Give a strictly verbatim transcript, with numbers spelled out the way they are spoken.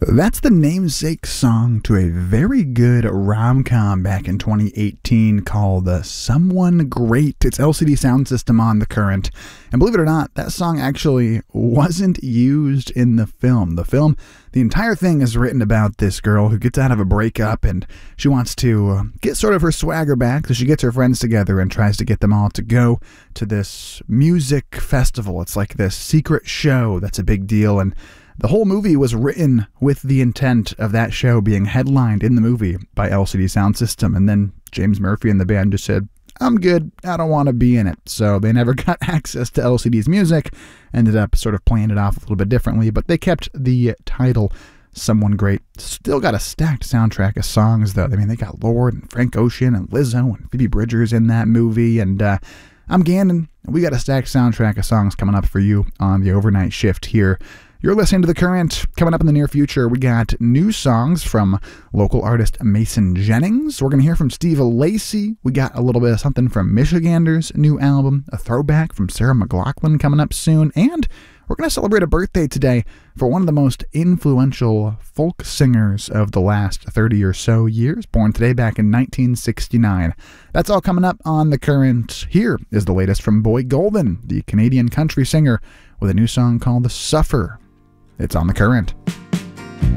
That's the namesake song to a very good rom-com back in twenty eighteen called uh, Someone Great. It's L C D Sound System on The Current. And believe it or not, that song actually wasn't used in the film. The film, the entire thing is written about this girl who gets out of a breakup and she wants to uh, get sort of her swagger back. So she gets her friends together and tries to get them all to go to this music festival. It's like this secret show that's a big deal, and the whole movie was written with the intent of that show being headlined in the movie by L C D Sound System. And then James Murphy and the band just said, I'm good, I don't want to be in it. So they never got access to L C D's music, ended up sort of playing it off a little bit differently, but they kept the title Someone Great. Still got a stacked soundtrack of songs, though. I mean, they got Lorde and Frank Ocean and Lizzo and Phoebe Bridgers in that movie, and uh, I'm Gannon. We got a stacked soundtrack of songs coming up for you on the overnight shift here. You're listening to The Current. Coming up in the near future, we got new songs from local artist Mason Jennings. We're going to hear from Steve Lacy. We got a little bit of something from Michigander's new album, a throwback from Sarah McLachlan coming up soon, and we're going to celebrate a birthday today for one of the most influential folk singers of the last thirty or so years, born today back in nineteen sixty-nine. That's all coming up on The Current. Here is the latest from Boy Golden, the Canadian country singer, with a new song called Suffer. It's on The Current.